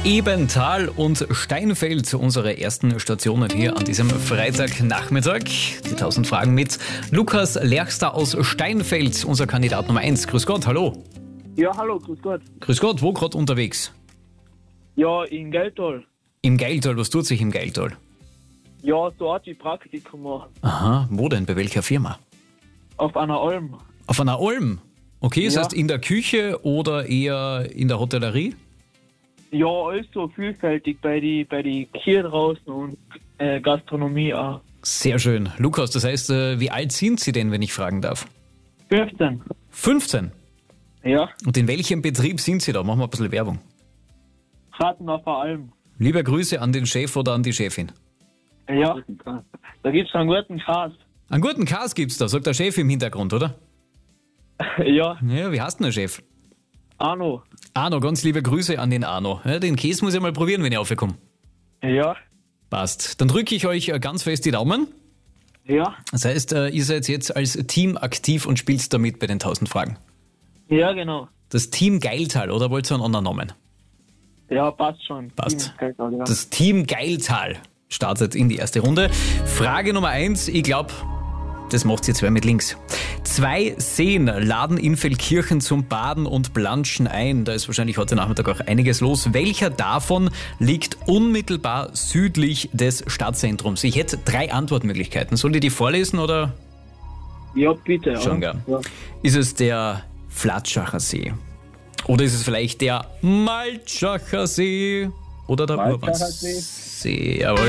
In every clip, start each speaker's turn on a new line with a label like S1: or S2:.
S1: Ebenthal und Steinfeld, unsere ersten Stationen hier an diesem Freitagnachmittag. Die 1000 Fragen mit Lukas Lerchster aus Steinfeld, unser Kandidat Nummer 1. Grüß Gott, hallo.
S2: Ja, hallo, grüß Gott.
S1: Grüß Gott, wo gerade unterwegs?
S2: Ja, in Geldtal.
S1: Im Geiltal, was tut sich im Geiltal?
S2: Ja, dort die Praktikum machen.
S1: Aha, wo denn, bei welcher Firma?
S2: Auf einer Alm.
S1: Auf einer Alm? Okay, das
S2: Ja.
S1: heißt in der Küche oder eher in der Hotellerie?
S2: Ja, alles so vielfältig bei die Kier draußen und Gastronomie auch.
S1: Sehr schön. Lukas, das heißt, wie alt sind Sie denn, wenn ich fragen darf?
S2: 15.
S1: 15.
S2: Ja,
S1: Und in welchem Betrieb sind Sie da? Machen wir ein bisschen Werbung.
S2: Raten auf der Alm.
S1: Liebe Grüße an den Chef oder an die Chefin.
S2: Ja, da gibt's einen guten Kass.
S1: Einen guten Kas gibt's da, sagt der Chef im Hintergrund, oder?
S2: Ja,
S1: Ja, wie heißt denn der Chef?
S2: Arno.
S1: Arno, ganz liebe Grüße an den Arno. Ja, den Käse muss ich mal probieren, wenn ich aufkomme.
S2: Ja,
S1: Passt. Dann drücke ich euch ganz fest die Daumen.
S2: ja,
S1: Das heißt, ihr seid jetzt als Team aktiv und spielt damit bei den 1000 Fragen.
S2: ja, genau.
S1: Das Team Geiltal, oder wollt ihr einen anderen Namen?
S2: Ja, passt schon.
S1: Passt.
S2: Ja.
S1: Das Team Geiltal startet in die erste Runde. Frage Nummer 1, ich glaube, das macht ihr zwei mit links. 2 Seen laden in Feldkirchen zum Baden und Planschen ein. Da ist wahrscheinlich heute Nachmittag auch einiges los. Welcher davon liegt unmittelbar südlich des Stadtzentrums? Ich hätte 3 Antwortmöglichkeiten. Soll ich die vorlesen oder?
S2: Ja, bitte.
S1: Schon
S2: ja.
S1: gern.
S2: Ja.
S1: Ist es der Flatschacher See? Oder ist es vielleicht der Maltschacher See? Oder der
S2: Maltschacher
S1: Urbansee? Jawohl.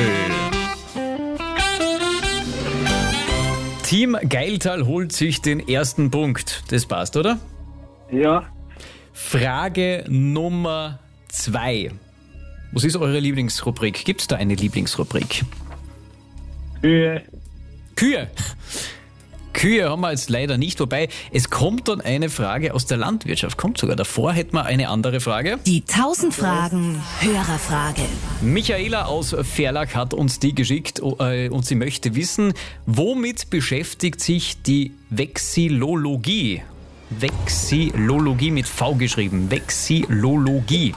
S1: Team Geiltal holt sich den ersten Punkt. Das passt, oder?
S2: Ja,
S1: Frage Nummer 2. Was ist eure Lieblingsrubrik? Gibt es da eine Lieblingsrubrik?
S2: Kühe.
S1: Kühe. Kühe haben wir jetzt leider nicht, wobei es kommt dann eine Frage aus der Landwirtschaft. Kommt sogar davor, hätten wir eine andere Frage.
S3: Die 1000 Fragen Hörerfrage.
S1: Michaela aus Verlach hat uns die geschickt und sie möchte wissen, womit beschäftigt sich die Vexillologie? Vexillologie mit V geschrieben. Vexillologie.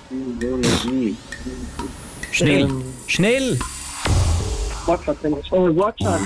S1: Schnell, schnell!
S2: Wortschatz. Oh, Wortschatz.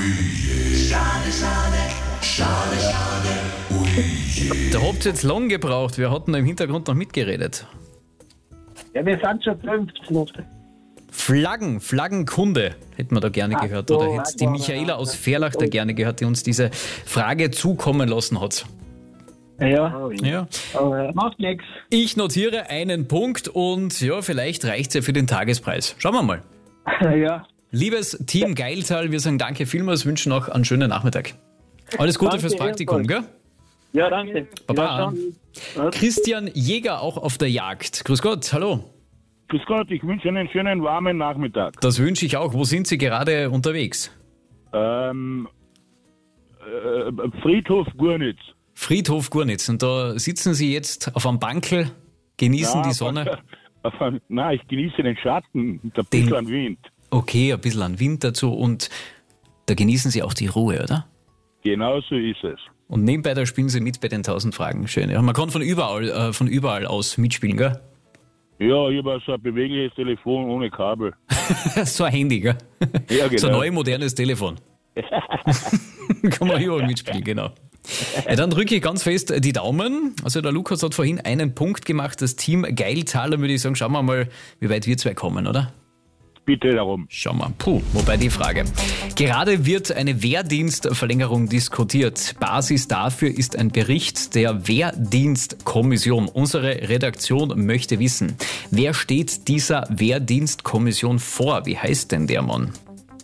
S1: Da habt ihr jetzt lang gebraucht. Wir hatten da im Hintergrund noch mitgeredet.
S2: Ja, wir sind schon 50.
S1: Flaggenkunde hätten wir da gerne gehört.
S2: so,
S1: Oder hätte die Michaela aus Verlach da gerne gehört, die uns diese Frage zukommen lassen hat.
S2: Ja,
S1: Ja.
S2: aber macht nichts.
S1: Ich notiere einen Punkt und ja, vielleicht reicht's ja für den Tagespreis. Schauen wir mal.
S2: Ja,
S1: Liebes Team Geiltal, wir sagen danke vielmals, wünschen noch einen schönen Nachmittag. Alles Gute
S2: Danke,
S1: fürs Praktikum, gell?
S2: ja, danke.
S1: Baba.
S2: Ja,
S1: Christian Jäger auch auf der Jagd. Grüß Gott, hallo.
S4: Grüß Gott, ich wünsche einen schönen, warmen Nachmittag.
S1: Das wünsche ich auch. Wo sind Sie gerade unterwegs?
S4: Friedhof Gurnitz.
S1: Friedhof Gurnitz. Und da sitzen Sie jetzt auf einem Bankel, genießen die Sonne.
S4: Nein, ich genieße den Schatten und ein
S1: Den-
S4: bisschen Wind.
S1: Okay, ein bisschen an Wind dazu und da genießen Sie auch die Ruhe, oder?
S4: Genau so ist es.
S1: Und nebenbei, da spielen Sie mit bei den 1000 Fragen. Schön. Ja, man kann von überall aus mitspielen, gell?
S4: Ja, ich habe so ein bewegliches Telefon ohne Kabel.
S1: So ein Handy, gell?
S4: Ja, genau.
S1: So ein neu modernes Telefon. Kann man überall mitspielen, genau. Ja, dann drücke ich ganz fest die Daumen. Also der Lukas hat vorhin einen Punkt gemacht. Das Team Geiltaler, würde ich sagen, schauen wir mal, wie weit wir zwei kommen, oder?
S4: Bitte darum.
S1: Schauen wir. Wobei die Frage. Gerade wird eine Wehrdienstverlängerung diskutiert. Basis dafür ist ein Bericht der Wehrdienstkommission. Unsere Redaktion möchte wissen, wer steht dieser Wehrdienstkommission vor? Wie heißt denn der Mann?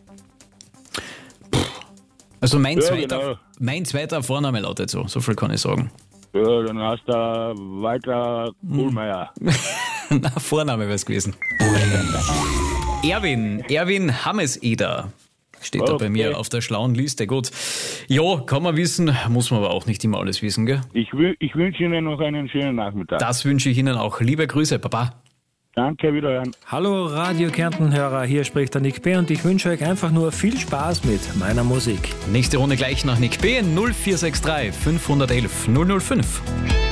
S1: Also mein zweiter Vorname lautet so. So viel kann ich sagen.
S4: Ja, dann hast du Walter Kohlmeier.
S1: Na, Vorname wäre es gewesen. Erwin Hammeseder steht da bei mir auf der schlauen Liste. Gut. Ja, kann man wissen, muss man aber auch nicht immer alles wissen, gell?
S4: Ich wünsche Ihnen noch einen schönen Nachmittag.
S1: Das wünsche ich Ihnen auch. Liebe Grüße, Papa.
S4: Danke, wiederhören.
S5: Hallo Radio Kärnten-Hörer, hier spricht der Nick B. und ich wünsche euch einfach nur viel Spaß mit meiner Musik.
S1: Nächste Runde gleich nach Nick B. 0463 511 005.